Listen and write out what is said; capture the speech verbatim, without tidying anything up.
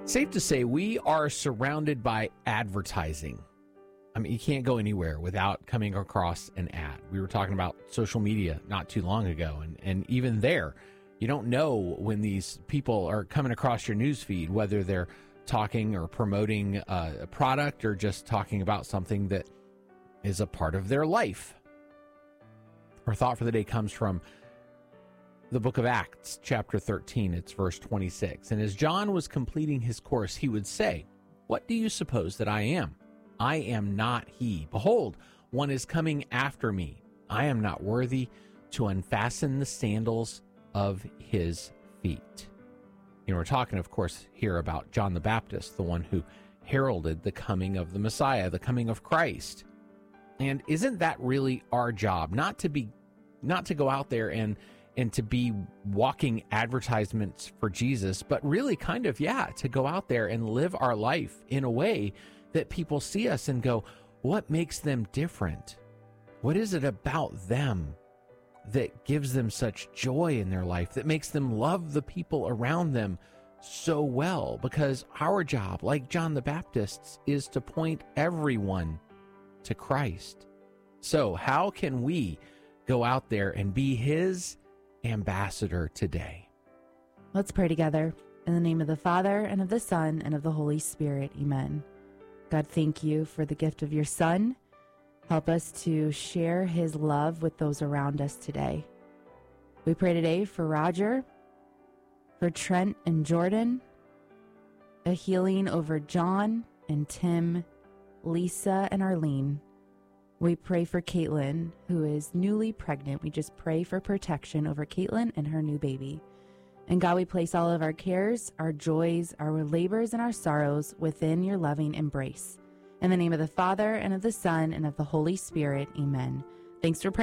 Safe to say we are surrounded by advertising. I mean, you can't go anywhere without coming across an ad. We were talking about social media not too long ago, and, and even there, you don't know when these people are coming across your news feed, whether they're talking or promoting a, a product or just talking about something that is a part of their life. Our thought for the day comes from the book of Acts, chapter thirteen. It's verse twenty-six. And as John was completing his course, he would say, "What do you suppose that I am? I am not he. Behold, one is coming after me. I am not worthy to unfasten the sandals of his feet." You know, we're talking, of course, here about John the Baptist, the one who heralded the coming of the Messiah, the coming of Christ. And isn't that really our job? Not to be, not to go out there and and to be walking advertisements for Jesus, but really kind of, yeah, to go out there and live our life in a way that people see us and go, what makes them different? What is it about them that gives them such joy in their life, that makes them love the people around them so well? Because our job, like John the Baptist's, is to point everyone to Christ. So how can we go out there and be his ambassador today? Let's pray together. In the name of the Father, and of the Son, and of the Holy Spirit. Amen. God, thank you for the gift of your Son. Help us to share his love with those around us today. We pray today for Roger, for Trent and Jordan, a healing over John and Tim, Lisa and Arlene. We pray for Caitlin, who is newly pregnant. We just pray for protection over Caitlin and her new baby. And God, we place all of our cares, our joys, our labors, and our sorrows within your loving embrace. In the name of the Father, and of the Son, and of the Holy Spirit, amen. Thanks for praying.